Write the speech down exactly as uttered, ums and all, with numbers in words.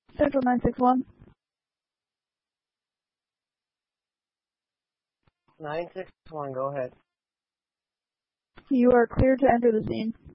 Central nine six one. nine six one, go ahead. You are cleared to enter the scene.